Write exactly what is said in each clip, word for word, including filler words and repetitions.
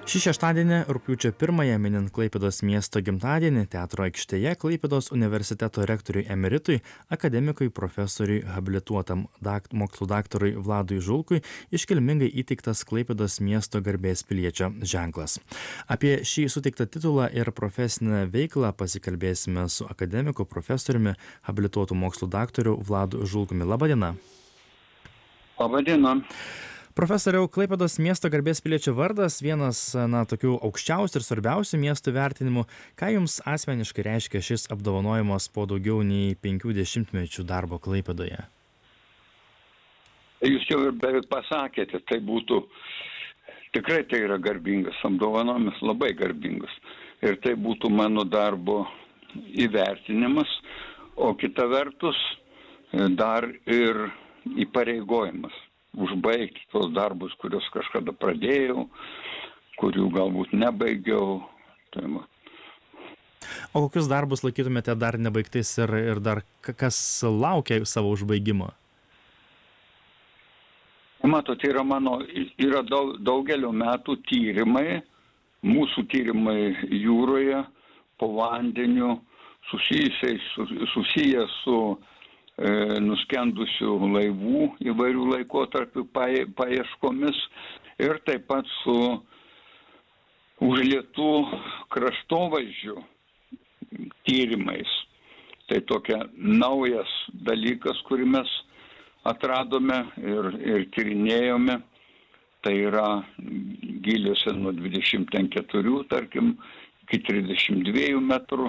Šį šeštadienį, rugpjūčio pirmąją, minint Klaipėdos miesto gimtadienį, teatro aikštėje Klaipėdos universiteto rektoriui emeritui, akademikui, profesoriui, habilituotam dakt, mokslų daktarui Vladui Žulkui iškilmingai įteiktas Klaipėdos miesto garbės piliečio ženklas. Apie šį suteiktą titulą ir profesinę veiklą pasikalbėsime su akademiku, profesoriumi, habilituotu mokslų daktaru Vladu Žulkumi. Labadiena. Labadiena. Profesoriau, Klaipėdos miesto garbės piliečio vardas vienas, na, tokių aukščiausių ir svarbiausių miestų vertinimų. Ką jums asmeniškai reiškia šis apdovanojimas po daugiau nei penkių dešimtmečių darbo Klaipėdoje? Jūs jau ir beveik pasakėte, tai būtų, tikrai tai yra garbingas apdovanojimas, labai garbingas. Ir tai būtų mano darbo įvertinimas, o kita vertus dar ir įpareigojimas. Užbaigti tos darbus, kuriuos kažkada pradėjau, kurių galbūt nebaigiau. Tai ma. O kokius darbus laikytumėte dar nebaigtais ir, ir dar kas laukia savo užbaigimo? Matote, yra mano, yra daug, daugelio metų tyrimai, mūsų tyrimai jūroje, po vandeniu, susijusiais, susiję su nuskendusių laivų įvairių laikotarpių paieškomis ir taip pat su užlietų kraštovaizdžių tyrimais. Tai tokia naujas dalykas, kurį mes atradome ir, ir tyrinėjome. Tai yra gyliuose nuo dvidešimt keturių, tarkim, iki trisdešimt dviejų metrų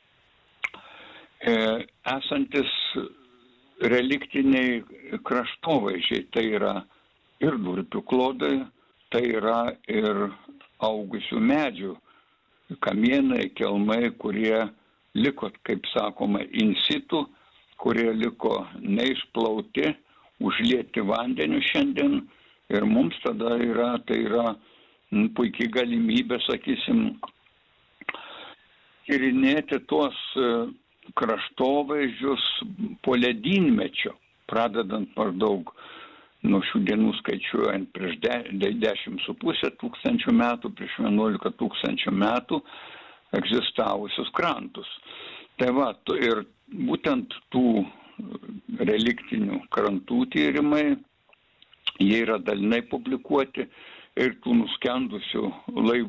e, esantis reliktiniai kraštovaizdžiai, tai yra ir durpių klodai, tai yra ir augusių medžių, kamienai, kelmai, kurie liko, kaip sakoma, in situ, kurie liko neišplauti, užlieti vandeniu šiandien. Ir mums tada yra, tai yra puikiai galimybė, sakysim, tyrinėti tuos kraštovaizdžius po ledynmečio, pradedant maždaug nuo šių dienų skaičiuojant prieš dešimt su pusė tūkstančių metų, prieš vienuolika tūkstančių metų egzistavusius krantus. Tai va, ir būtent tų reliktinių krantų tyrimai, jie yra dalinai publikuoti ir tų nuskendusių laivų